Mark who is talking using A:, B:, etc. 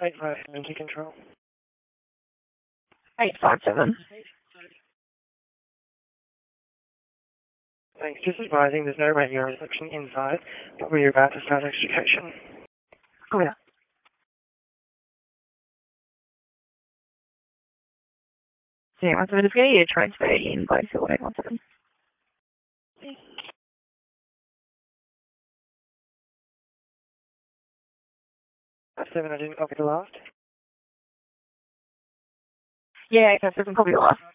A: 857 control.
B: 857.
A: Thanks. Just advising there's no radio reception inside, but we're about to start extrication.
B: Oh, yeah. Sí, más o menos que you transfer in by 817.
A: Seven, I didn't copy the last.
B: Yeah, 857, copy the last.